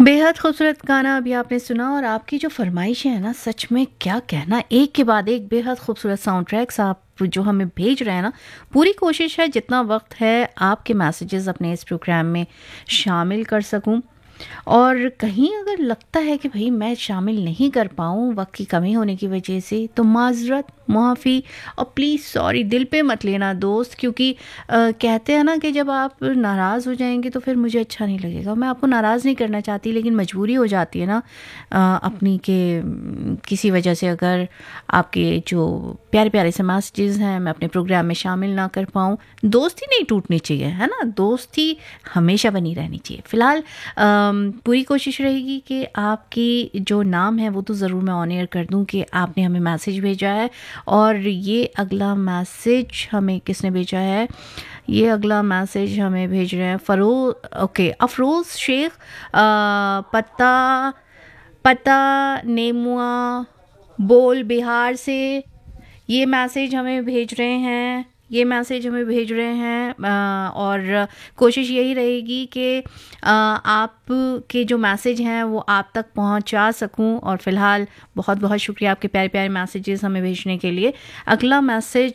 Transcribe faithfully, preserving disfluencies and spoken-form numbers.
बेहद खूबसूरत गाना अभी आपने सुना और आपकी जो फरमाइश है ना, सच में क्या कहना, एक के बाद एक बेहद खूबसूरत साउंड ट्रैक्स आप जो हमें भेज रहे हैं ना। पूरी कोशिश है जितना वक्त है आपके मैसेजेस अपने इस प्रोग्राम में शामिल कर सकूं। और कहीं अगर लगता है कि भाई मैं शामिल नहीं कर पाऊँ वक्त की कमी होने की वजह से, तो माजरत, मुआफ़ी और प्लीज़ सॉरी दिल पे मत लेना दोस्त, क्योंकि अ, कहते हैं ना कि जब आप नाराज़ हो जाएंगे तो फिर मुझे अच्छा नहीं लगेगा। मैं आपको नाराज़ नहीं करना चाहती, लेकिन मजबूरी हो जाती है ना अ, अपनी के म, किसी वजह से अगर आपके जो प्यारे प्यारे से मैसेजेस हैं मैं अपने प्रोग्राम में शामिल ना कर पाऊँ। दोस्ती नहीं टूटनी चाहिए, है ना, दोस्ती हमेशा बनी रहनी चाहिए। फ़िलहाल अम, पूरी कोशिश रहेगी कि आपकी जो नाम है वो तो ज़रूर मैं ऑन एयर कर दूं कि आपने हमें मैसेज भेजा है। और ये अगला मैसेज हमें किसने भेजा है? ये अगला मैसेज हमें भेज रहे हैं फ़रो ओके अफरोज़ शेख, अ, पता पता नेमुआ बोल बिहार से ये मैसेज हमें भेज रहे हैं। ये मैसेज हमें भेज रहे हैं अ, और कोशिश यही रहेगी कि अ, आप के जो मैसेज हैं वो आप तक पहुंचा सकूं। और फ़िलहाल बहुत बहुत शुक्रिया आपके प्यारे प्यारे मैसेजेस हमें भेजने के लिए। अगला मैसेज